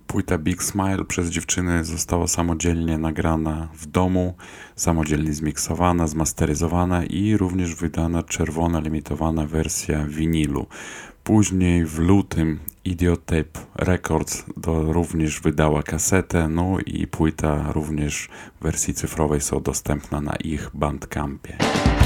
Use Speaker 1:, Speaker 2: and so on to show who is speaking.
Speaker 1: Płyta Big Smile przez dziewczyny została samodzielnie nagrana w domu, samodzielnie zmiksowana, zmasteryzowana i również wydana czerwona limitowana wersja winylu. Później w lutym Idiotape Records również wydała kasetę, no i płyta również w wersji cyfrowej są dostępna na ich Bandcampie.